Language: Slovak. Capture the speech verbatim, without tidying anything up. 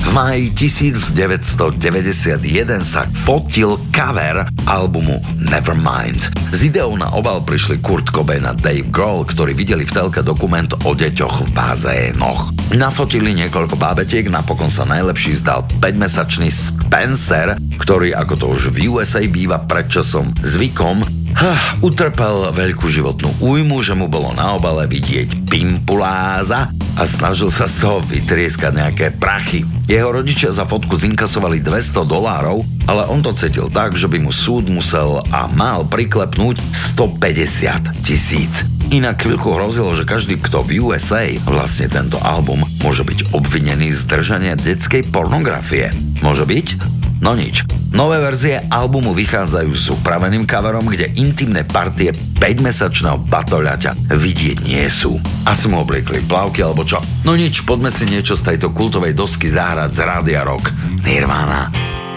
V máji devätnásťstodeväťdesiatjeden sa fotil cover albumu Nevermind. Z ideou na obal prišli Kurt Cobain a Dave Grohl, ktorí videli v telke dokument o deťoch v bazénoch. Nafotili niekoľko bábetiek, napokon sa najlepší zdal päťmesačný Spencer, ktorý, ako to už v ú es á býva predčasom zvykom, Huh, utrpel veľkú životnú újmu, že mu bolo na obale vidieť pimpuláza a snažil sa z toho vytrieskať nejaké prachy. Jeho rodičia za fotku zinkasovali dvesto dolárov, ale on to cítil tak, že by mu súd musel a mal priklepnúť stopäťdesiat tisíc. Inak chvíľku hrozilo, že každý, kto v ú es á vlastne tento album, môže byť obvinený z držania detskej pornografie. Môže byť? No nič. Nové verzie albumu vychádzajú s upraveným coverom, kde intimné partie päťmesačného batoľaťa vidieť nie sú. Asi mu obliekli plavky alebo čo. No nič, poďme si niečo z tejto kultovej dosky zahrať z Rádia Rock. Nirvana.